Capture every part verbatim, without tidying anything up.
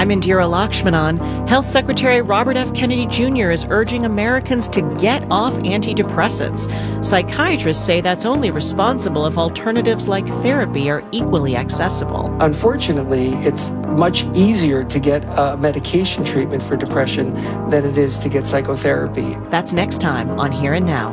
I'm Indira Lakshmanan. Health Secretary Robert F. Kennedy Junior is urging Americans to get off antidepressants. Psychiatrists say that's only responsible if alternatives like therapy are equally accessible. Unfortunately, it's much easier to get a medication treatment for depression than it is to get psychotherapy. That's next time on Here and Now.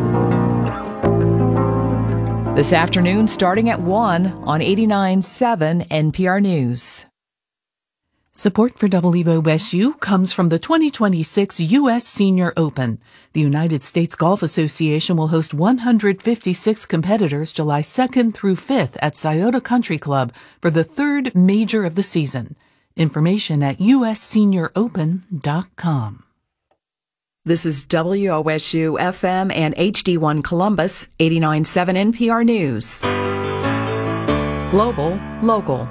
This afternoon, starting at one on eighty-nine point seven N P R News. Support for W O S U comes from the twenty twenty-six U S Senior Open. The United States Golf Association will host one hundred fifty-six competitors July second through fifth at Scioto Country Club for the third major of the season. Information at U S senior open dot com. This is W O S U F M and H D one Columbus, eighty-nine point seven N P R News. Global, local.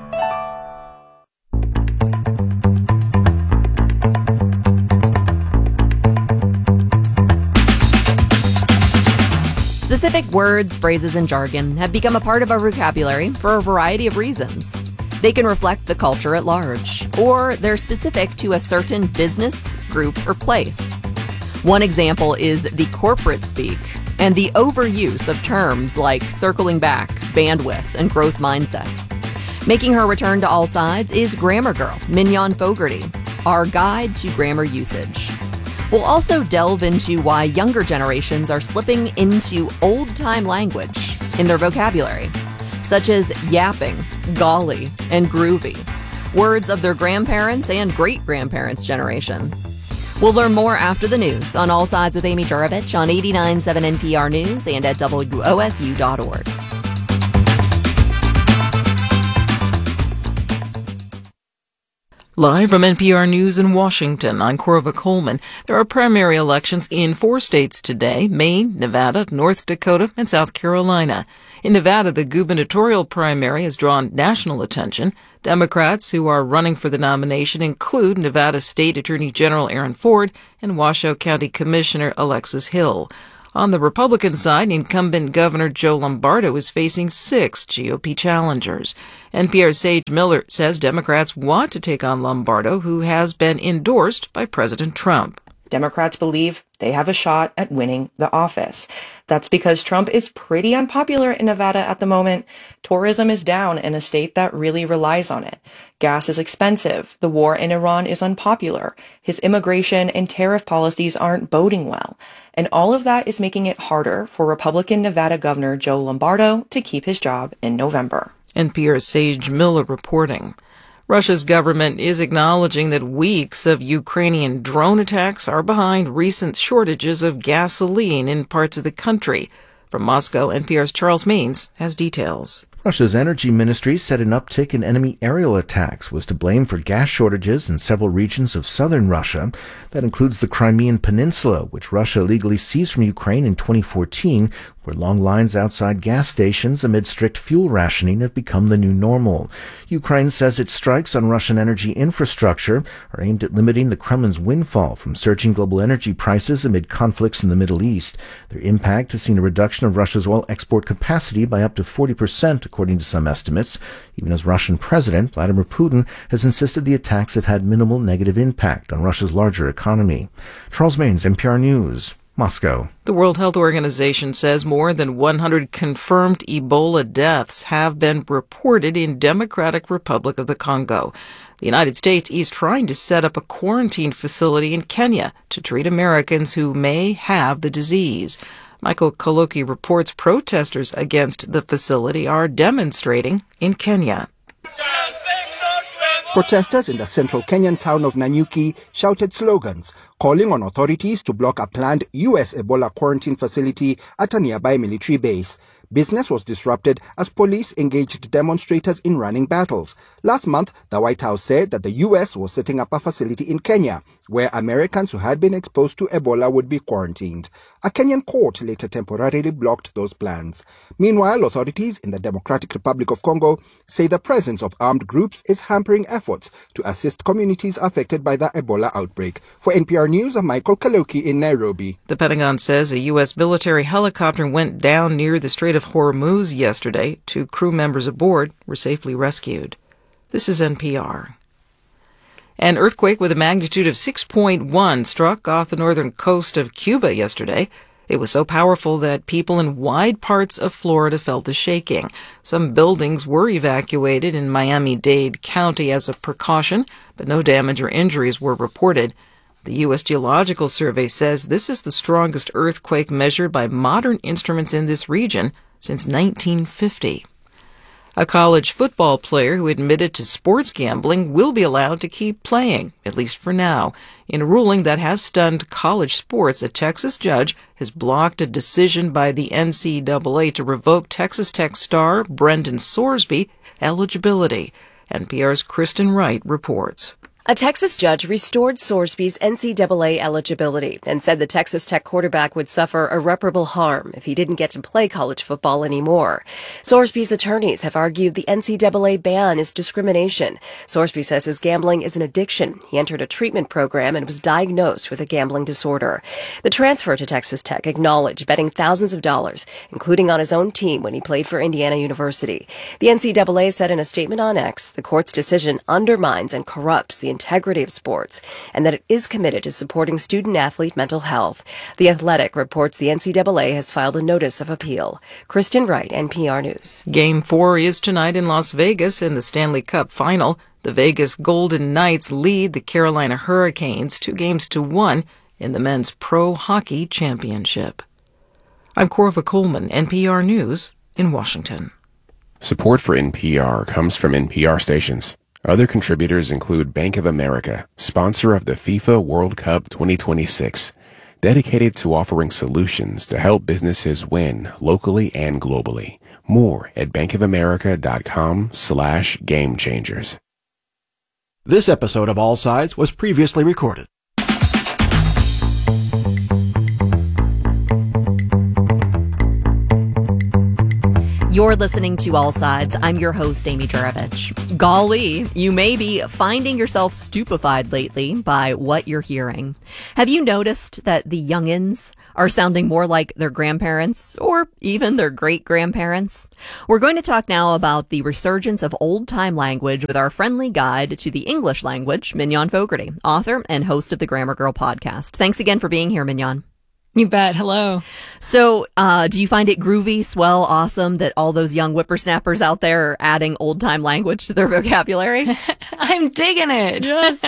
Specific words, phrases, and jargon have become a part of our vocabulary for a variety of reasons. They can reflect the culture at large, or they're specific to a certain business, group, or place. One example is the corporate speak and the overuse of terms like circling back, bandwidth, and growth mindset. Making her return to all sides is Grammar Girl, Mignon Fogarty, our guide to grammar usage. We'll also delve into why younger generations are slipping into old-time language in their vocabulary, such as yapping, golly, and groovy, words of their grandparents' and great-grandparents' generation. We'll learn more after the news on All Sides with Amy Jurovich on eighty-nine point seven N P R News and at W O S U dot org. Live from N P R News in Washington, I'm Corva Coleman. There are primary elections in four states today: Maine, Nevada, North Dakota, and South Carolina. In Nevada, the gubernatorial primary has drawn national attention. Democrats who are running for the nomination include Nevada State Attorney General Aaron Ford and Washoe County Commissioner Alexis Hill. On the Republican side, incumbent Governor Joe Lombardo is facing six G O P challengers. N P R's Sage Miller says Democrats want to take on Lombardo, who has been endorsed by President Trump. Democrats believe they have a shot at winning the office. That's because Trump is pretty unpopular in Nevada at the moment. Tourism is down in a state that really relies on it. Gas is expensive. The war in Iran is unpopular. His immigration and tariff policies aren't boding well. And all of that is making it harder for Republican Nevada Governor Joe Lombardo to keep his job in November. N P R's Sage Miller reporting. Russia's government is acknowledging that weeks of Ukrainian drone attacks are behind recent shortages of gasoline in parts of the country. From Moscow, N P R's Charles Maines has details. Russia's energy ministry said an uptick in enemy aerial attacks was to blame for gas shortages in several regions of southern Russia. That includes the Crimean Peninsula, which Russia illegally seized from Ukraine in twenty fourteen, where long lines outside gas stations amid strict fuel rationing have become the new normal. Ukraine says its strikes on Russian energy infrastructure are aimed at limiting the Kremlin's windfall from surging global energy prices amid conflicts in the Middle East. Their impact has seen a reduction of Russia's oil export capacity by up to forty percent, according to some estimates, even as Russian President Vladimir Putin has insisted the attacks have had minimal negative impact on Russia's larger economy. Charles Maines, N P R News, Moscow. The World Health Organization says more than one hundred confirmed Ebola deaths have been reported in Democratic Republic of the Congo. The United States is trying to set up a quarantine facility in Kenya to treat Americans who may have the disease. Michael Koloki reports protesters against the facility are demonstrating in Kenya. Protesters in the central Kenyan town of Nanyuki shouted slogans calling on authorities to block a planned U S Ebola quarantine facility at a nearby military base. Business was disrupted as police engaged demonstrators in running battles. Last month, the White House said that the U S was setting up a facility in Kenya where Americans who had been exposed to Ebola would be quarantined. A Kenyan court later temporarily blocked those plans. Meanwhile, authorities in the Democratic Republic of Congo say the presence of armed groups is hampering efforts to assist communities affected by the Ebola outbreak. For N P R News, I'm Michael Kaloki in Nairobi. The Pentagon says a U S military helicopter went down near the Strait of Hormuz yesterday. Two crew members aboard were safely rescued. This is N P R. An earthquake with a magnitude of six point one struck off the northern coast of Cuba yesterday. It was so powerful that people in wide parts of Florida felt the shaking. Some buildings were evacuated in Miami-Dade County as a precaution, but no damage or injuries were reported. The U S Geological Survey says this is the strongest earthquake measured by modern instruments in this region since nineteen fifty. A college football player who admitted to sports gambling will be allowed to keep playing, at least for now. In a ruling that has stunned college sports, a Texas judge has blocked a decision by the N C double A to revoke Texas Tech star Brendan Sorsby eligibility. N P R's Kristen Wright reports. A Texas judge restored Sorsby's N C double A eligibility and said the Texas Tech quarterback would suffer irreparable harm if he didn't get to play college football anymore. Sorsby's attorneys have argued the N C double A ban is discrimination. Sorsby says his gambling is an addiction. He entered a treatment program and was diagnosed with a gambling disorder. The transfer to Texas Tech acknowledged betting thousands of dollars, including on his own team when he played for Indiana University. The N C double A said in a statement on X, the court's decision undermines and corrupts the integrity of sports, and that it is committed to supporting student-athlete mental health. The Athletic reports the N C double A has filed a notice of appeal. Kristen Wright, N P R News. Game four is tonight in Las Vegas in the Stanley Cup Final. The Vegas Golden Knights lead the Carolina Hurricanes two games to one in the Men's Pro Hockey Championship. I'm Corva Coleman, N P R News in Washington. Support for N P R comes from N P R stations. Other contributors include Bank of America, sponsor of the FIFA World Cup twenty twenty-six, dedicated to offering solutions to help businesses win locally and globally. More at bankofamerica.com slash game changers. This episode of All Sides was previously recorded. You're listening to All Sides. I'm your host, Amy Juravich. Golly, you may be finding yourself stupefied lately by what you're hearing. Have you noticed that the youngins are sounding more like their grandparents or even their great-grandparents? We're going to talk now about the resurgence of old-time language with our friendly guide to the English language, Mignon Fogarty, author and host of the Grammar Girl podcast. Thanks again for being here, Mignon. You bet. Hello. So, uh, do you find it groovy, swell, awesome that all those young whippersnappers out there are adding old-time language to their vocabulary? I'm digging it. Yes.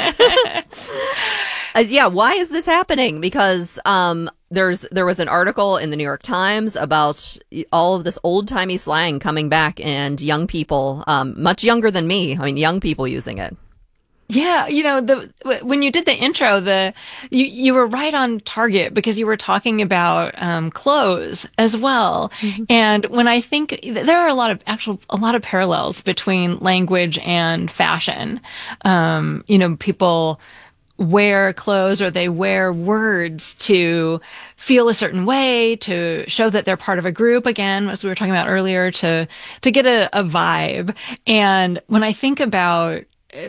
uh, yeah. Why is this happening? Because, um, there's, there was an article in the New York Times about all of this old-timey slang coming back and young people, um, much younger than me. I mean, young people using it. Yeah, you know, the when you did the intro, the you, you were right on target because you were talking about um, clothes as well. Mm-hmm. And when I think there are a lot of actual a lot of parallels between language and fashion. Um, you know, people wear clothes or they wear words to feel a certain way, to show that they're part of a group, again, as we were talking about earlier, to to get a, a vibe. And when I think about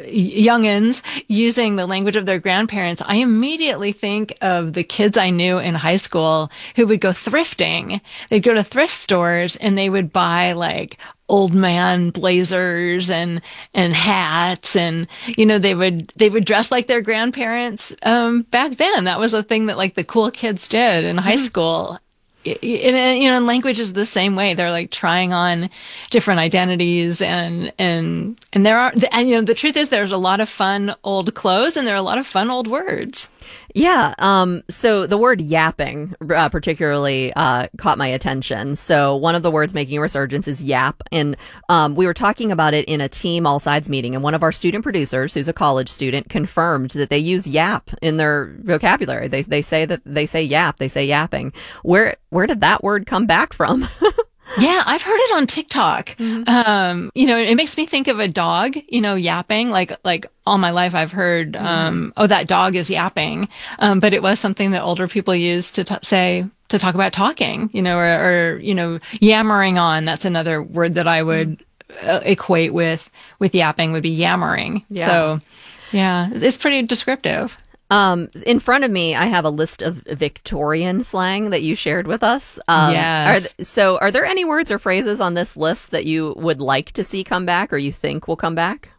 youngins using the language of their grandparents, I immediately think of the kids I knew in high school who would go thrifting. They'd go to thrift stores and they would buy like old man blazers and and hats, and you know they would they would dress like their grandparents um back then. That was a thing that like the cool kids did in high school. And, you know, language is the same way. They're like trying on different identities, and and and there are, and you know, the truth is there's a lot of fun old clothes and there are a lot of fun old words. Yeah. Um, so the word yapping uh, particularly uh, caught my attention. So one of the words making a resurgence is yap. And um, we were talking about it in a team all sides meeting. And one of our student producers, who's a college student, confirmed that they use yap in their vocabulary. They they say that they say yap. They say yapping. Where where did that word come back from? Yeah, I've heard it on TikTok. Mm-hmm. Um, you know, it makes me think of a dog, you know, yapping. Like, like all my life I've heard, um, mm-hmm. oh, that dog is yapping. Um, but it was something that older people used to t- say, to talk about talking, you know, or, or, you know, yammering on. That's another word that I would mm-hmm. uh, equate with, with yapping would be yammering. Yeah. So, yeah, it's pretty descriptive. Um, in front of me, I have a list of Victorian slang that you shared with us. Um, yes. Are th- so are there any words or phrases on this list that you would like to see come back or you think will come back?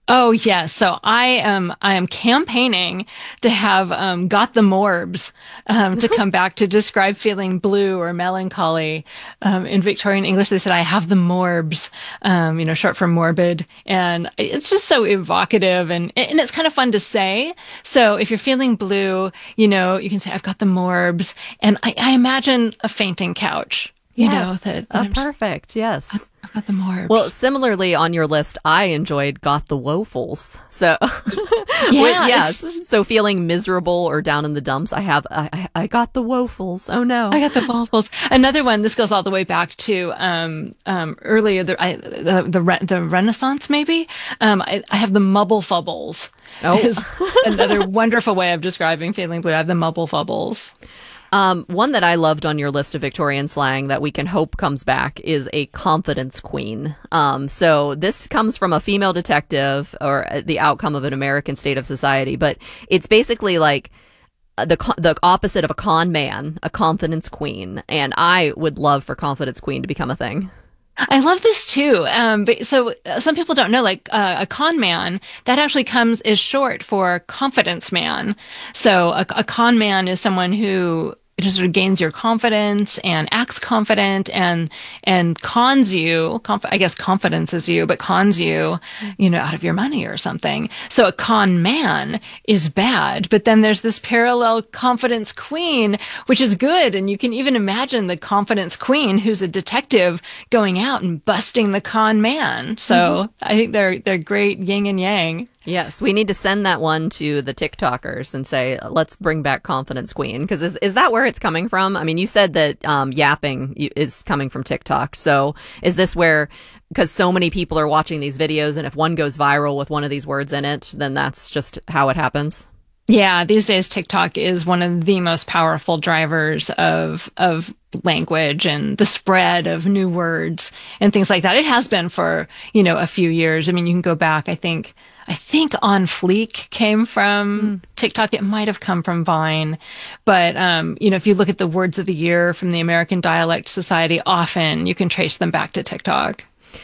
Oh, yes. So I am, I am campaigning to have, um, got the morbs, um, to come back to describe feeling blue or melancholy. Um, in Victorian English, they said, I have the morbs, um, you know, short for morbid. And it's just so evocative and, and it's kind of fun to say. So if you're feeling blue, you know, you can say, I've got the morbs. And I, I imagine a fainting couch. You yes. know, that, that oh, perfect. Yes. I've got the morbs. Well, similarly on your list, I enjoyed got the woefuls. So, yeah, with, yes. So feeling miserable or down in the dumps, I have, I, I got the woefuls. Oh no. I got the woefuls. Another one, this goes all the way back to, um, um, earlier, the, I, the, the, re- the Renaissance, maybe. Um, I, I have the mubble fubbles. Oh, is another wonderful way of describing feeling blue. I have the mubble fubbles. Um, one that I loved on your list of Victorian slang that we can hope comes back is a confidence queen. Um, so this comes from a female detective or the outcome of an American state of society, but it's basically like the the opposite of a con man, a confidence queen. And I would love for confidence queen to become a thing. I love this too. Um, but so uh, some people don't know, like uh, a con man, that actually comes is short for confidence man. So a, a con man is someone who just sort of gains your confidence and acts confident and and cons you. Conf- I guess confidence is you, but cons you, you know, out of your money or something. So a con man is bad, but then there's this parallel confidence queen, which is good. And you can even imagine the confidence queen who's a detective going out and busting the con man. So mm-hmm. I think they're they're great yin and yang. Yes, we need to send that one to the TikTokers and say, let's bring back Confidence Queen. Because is, is that where it's coming from? I mean, you said that um, yapping is coming from TikTok. So is this where, because so many people are watching these videos, and if one goes viral with one of these words in it, then that's just how it happens? Yeah, these days TikTok is one of the most powerful drivers of of language and the spread of new words and things like that. It has been for, you know, a few years. I mean, you can go back, I think, I think On Fleek came from mm. TikTok. It might have come from Vine. But, um, you know, if you look at the words of the year from the American Dialect Society, often you can trace them back to TikTok.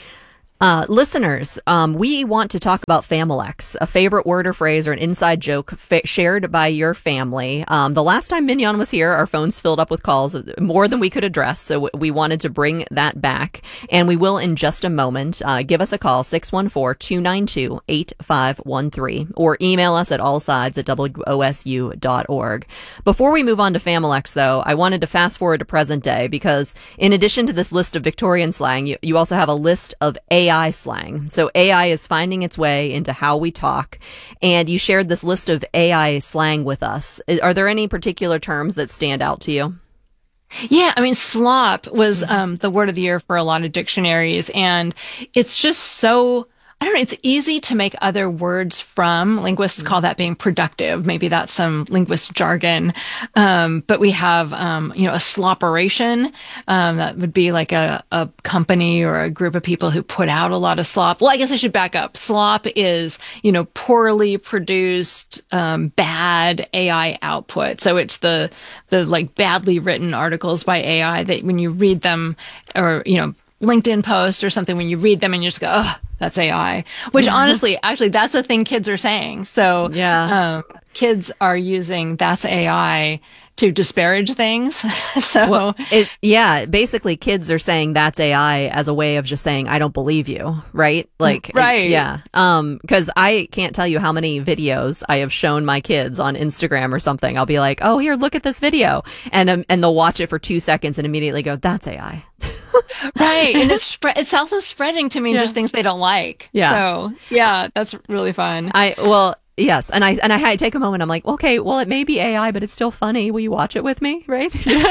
Uh, listeners, um, we want to talk about Familex, a favorite word or phrase or an inside joke fa- shared by your family. Um, the last time Mignon was here, our phones filled up with calls, more than we could address, so w- we wanted to bring that back, and we will in just a moment. Uh, give us a call, six one four, two nine two, eight five one three, or email us at allsides at w o s u dot org. Before we move on to Familex, though, I wanted to fast forward to present day, because in addition to this list of Victorian slang, you, you also have a list of A I slang. So A I is finding its way into how we talk, and you shared this list of A I slang with us. Are there any particular terms that stand out to you? Yeah, I mean, slop was um, the word of the year for a lot of dictionaries, and it's just so, I don't know, it's easy to make other words from. Linguists call that being productive. Maybe that's some linguist jargon. Um, but we have, um, you know, a slopperation. Um, that would be like a, a company or a group of people who put out a lot of slop. Well, I guess I should back up. Slop is, you know, poorly produced, um, bad A I output. So it's the, the like badly written articles by A I that when you read them, or, you know, LinkedIn posts or something, when you read them and you just go, oh, that's A I, which honestly, actually, that's a thing kids are saying. So yeah, um, kids are using that's A I to disparage things. so well, it, yeah, basically kids are saying that's A I as a way of just saying, I don't believe you. Right. Like, right. Yeah. Um, cause I can't tell you how many videos I have shown my kids on Instagram or something. I'll be like, oh, here, look at this video. And, um, and they'll watch it for two seconds and immediately go, that's A I. Right. And it's spre- it's also spreading to me yeah. just things they don't like. Yeah. So yeah, that's really fun. I, well, yes. And I, and I, I take a moment. I'm like, okay, well, it may be A I, but it's still funny. Will you watch it with me? Right.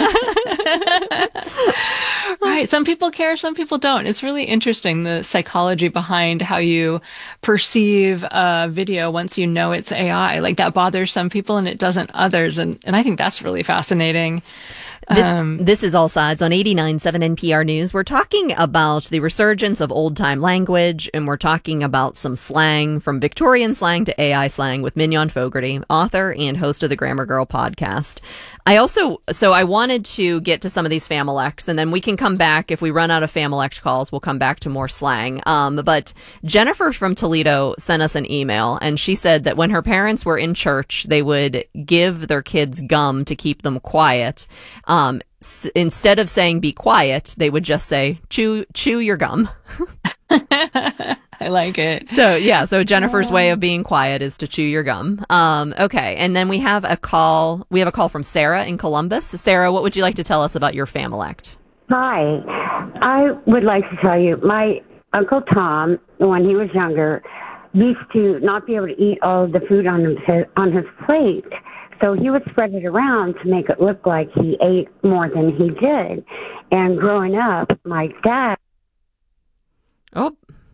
Right. Some people care. Some people don't. It's really interesting, the psychology behind how you perceive a video once you know it's A I. Like that bothers some people and it doesn't others. And, and I think that's really fascinating. This, Um, this is All Sides on eighty-nine point seven N P R News. We're talking about the resurgence of old-time language, and we're talking about some slang, from Victorian slang to A I slang, with Mignon Fogarty, author and host of the Grammar Girl podcast. I also, so I wanted to get to some of these Familex, and then we can come back. If we run out of Familex calls, we'll come back to more slang. Um, but Jennifer from Toledo sent us an email, and she said that when her parents were in church, they would give their kids gum to keep them quiet. Um, s- instead of saying be quiet, they would just say, chew, chew your gum. I like it. So yeah, so Jennifer's way of being quiet is to chew your gum. Um, okay, and then we have a call. We have a call from Sarah in Columbus. Sarah, what would you like to tell us about your Familect? Hi, I would like to tell you, my Uncle Tom, when he was younger, used to not be able to eat all of the food on his, on his plate. So he would spread it around to make it look like he ate more than he did. And growing up, my dad... Oh.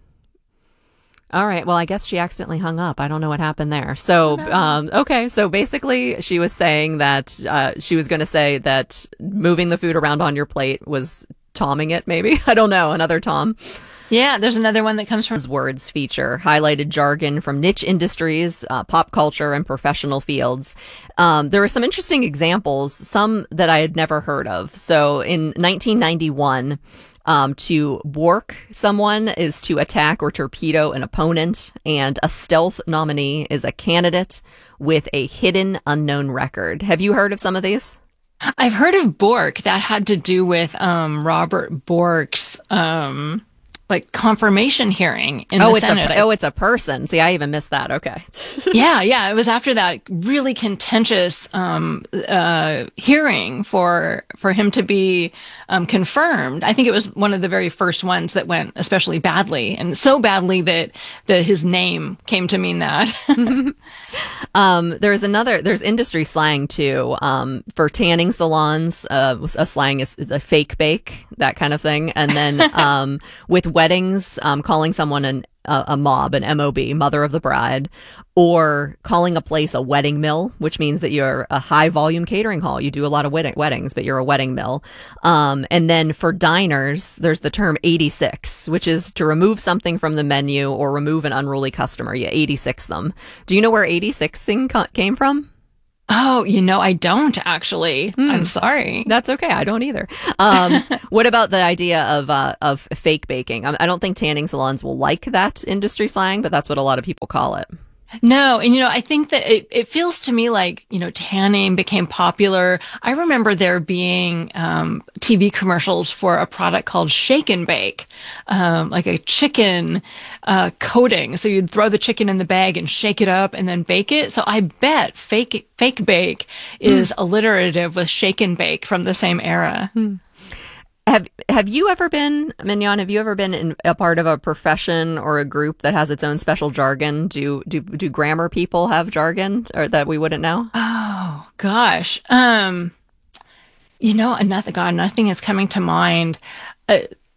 All right. Well, I guess she accidentally hung up. I don't know what happened there. So, um, okay. So basically, she was saying that uh, she was going to say that moving the food around on your plate was Tomming it, maybe. I don't know. Another Tom. Yeah, there's another one that comes from Words feature, highlighted jargon from niche industries, uh, pop culture, and professional fields. Um, there were some interesting examples, some that I had never heard of. So in nineteen ninety-one, um, to bork someone is to attack or torpedo an opponent, and a stealth nominee is a candidate with a hidden unknown record. Have you heard of some of these? I've heard of Bork. That had to do with um, Robert Bork's um, like confirmation hearing in oh, the it's Senate. A, oh, it's a person. See, I even missed that. Okay. yeah, yeah. It was after that really contentious um, uh, hearing for for him to be um, confirmed. I think it was one of the very first ones that went especially badly, and so badly that that his name came to mean that. um, there's another. There's industry slang too. Um, for tanning salons, uh, a slang is a fake bake, that kind of thing, and then um, with weddings, um, calling someone an, a, a mob, an M O B, mother of the bride, or calling a place a wedding mill, which means that you're a high volume catering hall. You do a lot of wedding, weddings, but you're a wedding mill. Um, and then for diners, there's the term eighty-six, which is to remove something from the menu or remove an unruly customer. You eighty-six them. Do you know where eighty-sixing co- came from? Oh, you know, I don't actually. Hmm. I'm sorry. That's okay. I don't either. Um, what about the idea of uh, of fake baking? I don't think tanning salons will like that industry slang, but that's what a lot of people call it. No, and you know, I think that it, it feels to me like, you know, tanning became popular. I remember there being um, T V commercials for a product called Shake and Bake, um, like a chicken uh, coating. So you'd throw the chicken in the bag and shake it up and then bake it. So I bet fake fake bake is mm. alliterative with shake and bake from the same era. Mm. Have Have you ever been, Mignon, have you ever been in a part of a profession or a group that has its own special jargon? Do do do grammar people have jargon or that we wouldn't know? Oh gosh, um, you know, nothing. God, nothing is coming to mind. Uh,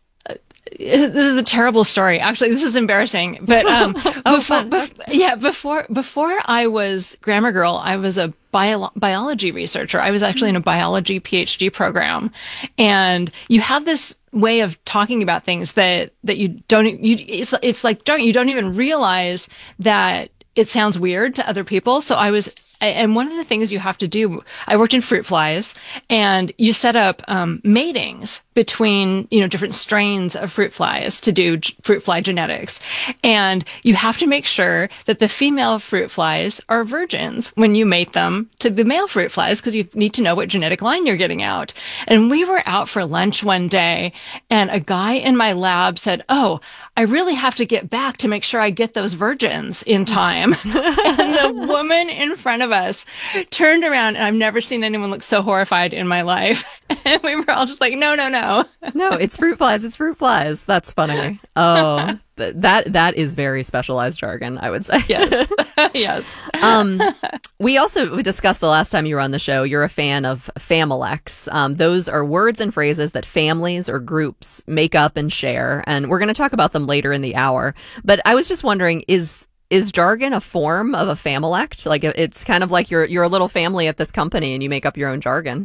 This is a terrible story. Actually, this is embarrassing. But um, oh, before, bef- yeah, before before I was Grammar Girl, I was a bio- biology researcher. I was actually in a biology PhD program, and you have this way of talking about things that that you don't. You it's it's like don't you don't even realize that it sounds weird to other people. So I was. And one of the things you have to do, I worked in fruit flies, and you set up um, matings between, you know, different strains of fruit flies to do g- fruit fly genetics. And you have to make sure that the female fruit flies are virgins when you mate them to the male fruit flies, because you need to know what genetic line you're getting out. And we were out for lunch one day, and a guy in my lab said, "Oh, I really have to get back to make sure I get those virgins in time." And the woman in front of us turned around, and I've never seen anyone look so horrified in my life. And we were all just like, no, no, no. No, it's fruit flies. It's fruit flies. That's funny. Oh, th- that that is very specialized jargon, I would say. Yes. Yes. Um, we also discussed the last time you were on the show, you're a fan of Familex. Um, those are words and phrases that families or groups make up and share. And we're going to talk about them later in the hour. But I was just wondering, is Is jargon a form of a Familect? Like, it's kind of like you're you're a little family at this company and you make up your own jargon.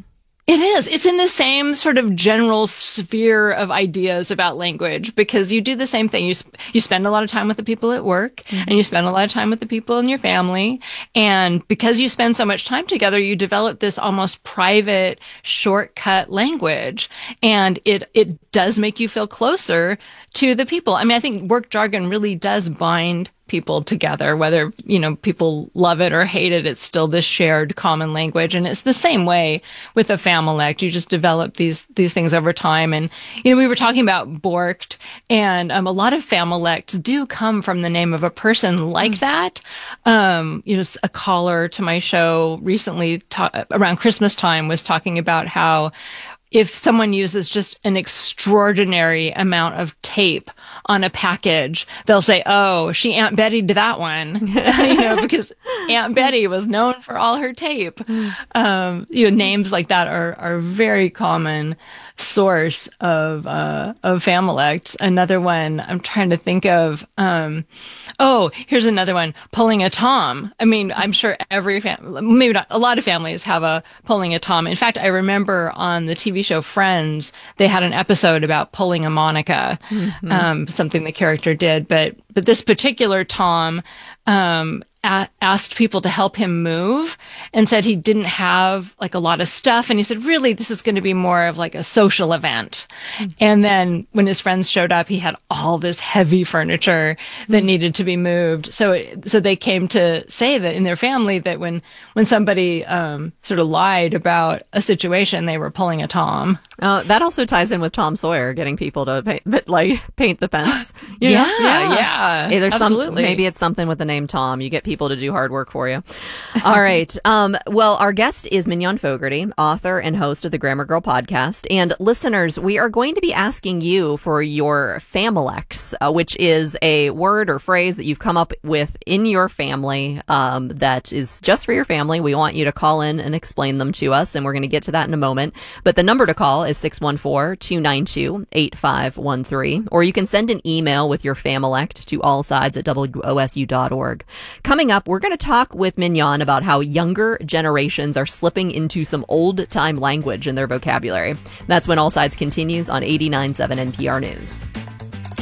It is. It's in the same sort of general sphere of ideas about language, because you do the same thing. You sp- you spend a lot of time with the people at work, mm-hmm. and you spend a lot of time with the people in your family. And because you spend so much time together, you develop this almost private shortcut language. And it, it does make you feel closer to the people. I mean, I think work jargon really does bind people together, whether, you know, people love it or hate it. It's still this shared common language. And it's the same way with a Familect. You just develop these, these things over time. And, you know, we were talking about Borked, and um, a lot of Familects do come from the name of a person like mm. that. Um, you know, a caller to my show recently ta- around Christmas time was talking about how if someone uses just an extraordinary amount of tape on a package, they'll say, oh, she Aunt Betty'd that one, you know, because Aunt Betty was known for all her tape. Um, you know, names like that are, are very common source of, uh, of Familects. Another one I'm trying to think of, um, oh, here's another one, pulling a Tom. I mean, I'm sure every family, maybe not, a lot of families have a pulling a Tom. In fact, I remember on the T V show Friends, they had an episode about pulling a Monica, mm-hmm. um, something the character did. But, but this particular Tom, um, a- asked people to help him move and said he didn't have like a lot of stuff. And he said, really, this is going to be more of like a social event. Mm-hmm. And then when his friends showed up, he had all this heavy furniture that mm-hmm. needed to be moved. So, so they came to say that in their family that when, when somebody, um, sort of lied about a situation, they were pulling a Tom. Uh, that also ties in with Tom Sawyer, getting people to paint, like paint the fence. You yeah, know? yeah, yeah. Hey, there's absolutely. Some, maybe it's something with the name Tom. You get people to do hard work for you. All right. Um, well, our guest is Mignon Fogarty, author and host of the Grammar Girl podcast. And listeners, we are going to be asking you for your Familects, uh, which is a word or phrase that you've come up with in your family um, that is just for your family. We want you to call in and explain them to us, and we're going to get to that in a moment. But the number to call is six one four, two nine two, eight five one three, or you can send an email with your Familect to allsides at W O S U dot org. Coming up, we're going to talk with Mignon about how younger generations are slipping into some old-time language in their vocabulary. That's when All Sides continues on eighty-nine point seven N P R News.